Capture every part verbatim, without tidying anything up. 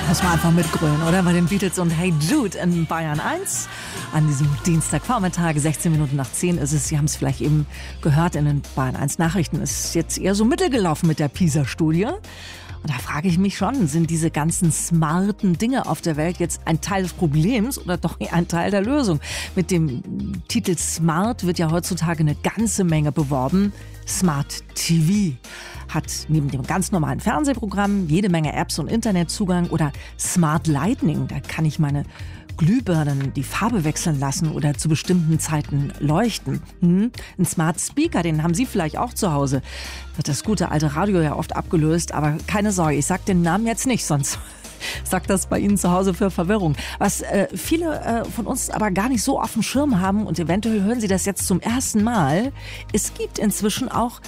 Muss man einfach mitgrölen, oder? Bei den Beatles und Hey Jude in Bayern eins. An diesem Dienstagvormittag, sechzehn Minuten nach zehn ist es. Sie haben es vielleicht eben gehört in den Bayern eins Nachrichten. Es ist jetzt eher so mittelgelaufen mit der PISA-Studie. Und da frage ich mich schon, sind diese ganzen smarten Dinge auf der Welt jetzt ein Teil des Problems oder doch eher ein Teil der Lösung? Mit dem Titel Smart wird ja heutzutage eine ganze Menge beworben. Smart T V hat neben dem ganz normalen Fernsehprogramm jede Menge Apps und Internetzugang. Oder Smart Lighting, da kann ich meine Glühbirnen die Farbe wechseln lassen oder zu bestimmten Zeiten leuchten. Hm? Ein Smart Speaker, den haben Sie vielleicht auch zu Hause. Wird das gute alte Radio ja oft abgelöst, aber keine Sorge, ich sag den Namen jetzt nicht, sonst sagt das bei Ihnen zu Hause für Verwirrung. Was äh, viele äh, von uns aber gar nicht so auf dem Schirm haben, und eventuell hören Sie das jetzt zum ersten Mal, es gibt inzwischen auch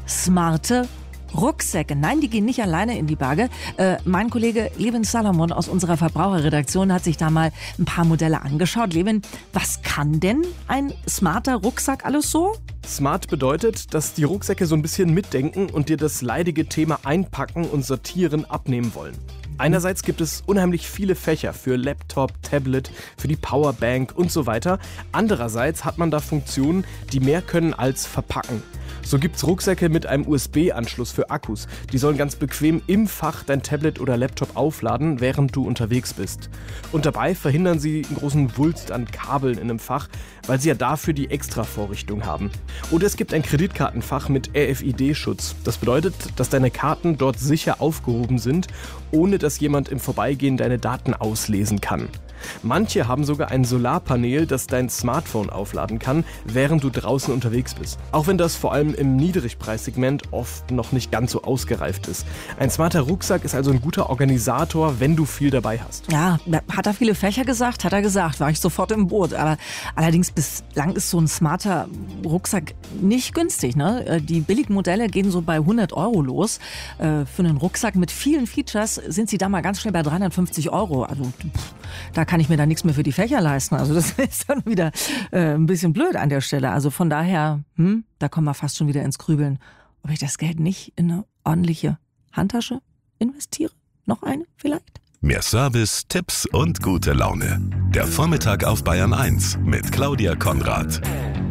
smarte Rucksäcke. Nein, die gehen nicht alleine in die Berge. Äh, mein Kollege Levin Salomon aus unserer Verbraucherredaktion hat sich da mal ein paar Modelle angeschaut. Levin, was kann denn ein smarter Rucksack alles so? Smart bedeutet, dass die Rucksäcke so ein bisschen mitdenken und dir das leidige Thema Einpacken und Sortieren abnehmen wollen. Einerseits gibt es unheimlich viele Fächer für Laptop, Tablet, für die Powerbank und so weiter. Andererseits hat man da Funktionen, die mehr können als verpacken. So gibt's Rucksäcke mit einem U S B-Anschluss für Akkus. Die sollen ganz bequem im Fach dein Tablet oder Laptop aufladen, während du unterwegs bist. Und dabei verhindern sie einen großen Wulst an Kabeln in einem Fach, weil sie ja dafür die Extra-Vorrichtung haben. Oder es gibt ein Kreditkartenfach mit R F I D-Schutz. Das bedeutet, dass deine Karten dort sicher aufgehoben sind, ohne dass jemand im Vorbeigehen deine Daten auslesen kann. Manche haben sogar ein Solarpanel, das dein Smartphone aufladen kann, während du draußen unterwegs bist. Auch wenn das vor allem im Niedrigpreissegment oft noch nicht ganz so ausgereift ist. Ein smarter Rucksack ist also ein guter Organisator, wenn du viel dabei hast. Ja, hat er viele Fächer gesagt? Hat er gesagt, war ich sofort im Boot. Aber allerdings bislang ist so ein smarter Rucksack nicht günstig, ne? Die billigen Modelle gehen so bei hundert Euro los. Für einen Rucksack mit vielen Features sind sie da mal ganz schnell bei dreihundertfünfzig Euro. Also pff, da kann ich mir da nichts mehr für die Fächer leisten. Also das ist dann wieder äh, ein bisschen blöd an der Stelle. Also von daher, hm, da kommen wir fast schon wieder ins Grübeln, ob ich das Geld nicht in eine ordentliche Handtasche investiere. Noch eine vielleicht? Mehr Service, Tipps und gute Laune. Der Vormittag auf Bayern eins mit Claudia Konrad.